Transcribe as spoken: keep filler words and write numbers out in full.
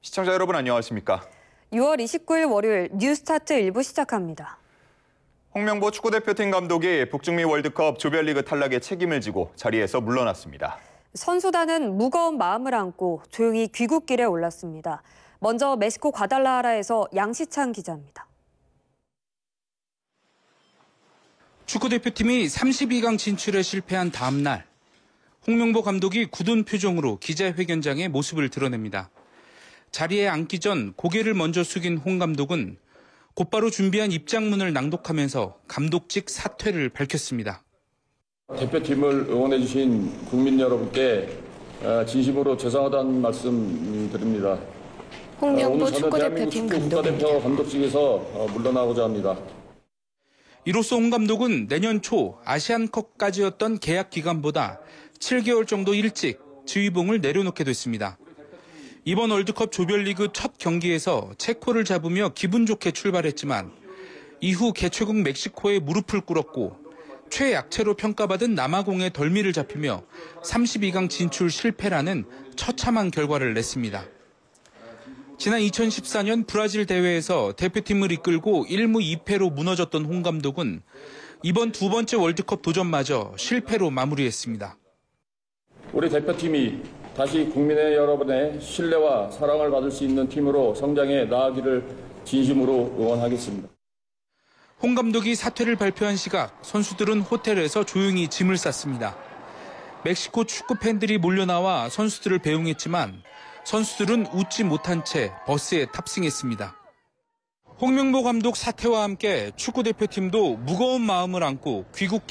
시청자 여러분 안녕하십니까? 유월 이십구일 월요일 뉴스타트 일 부 시작합니다. 홍명보 축구대표팀 감독이 북중미 월드컵 조별리그 탈락의 책임을 지고 자리에서 물러났습니다. 선수단은 무거운 마음을 안고 조용히 귀국길에 올랐습니다. 먼저 멕시코 과달라하라에서 양시찬 기자입니다. 축구대표팀이 삼십이 강 진출에 실패한 다음 날, 홍명보 감독이 굳은 표정으로 기자회견장에 모습을 드러냅니다. 자리에 앉기 전 고개를 먼저 숙인 홍 감독은 곧바로 준비한 입장문을 낭독하면서 감독직 사퇴를 밝혔습니다. 대표팀을 응원해 주신 국민 여러분께 진심으로 죄송하다는 말씀 드립니다. 홍명보 축구대표팀 국가대표 감독직에서 물러나고자 합니다. 이로써 홍 감독은 내년 초 아시안컵까지였던 계약 기간보다 칠 개월 정도 일찍 지휘봉을 내려놓게 됐습니다. 이번 월드컵 조별리그 첫 경기에서 체코를 잡으며 기분 좋게 출발했지만 이후 개최국 멕시코에 무릎을 꿇었고 최약체로 평가받은 남아공의 덜미를 잡히며 삼십이 강 진출 실패라는 처참한 결과를 냈습니다. 지난 이천십사 년 브라질 대회에서 대표팀을 이끌고 일 무 이 패로 무너졌던 홍 감독은 이번 두 번째 월드컵 도전마저 실패로 마무리했습니다. 우리 대표팀이 다시 국민의 여러분의 신뢰와 사랑을 받을 수 있는 팀으로 성장해 나아가기를 진심으로 응원하겠습니다. 홍 감독이 사퇴를 발표한 시각 선수들은 호텔에서 조용히 짐을 쌌습니다. 멕시코 축구 팬들이 몰려나와 선수들을 배웅했지만 선수들은 웃지 못한 채 버스에 탑승했습니다. 홍명보 감독 사퇴와 함께 축구대표팀도 무거운 마음을 안고 귀국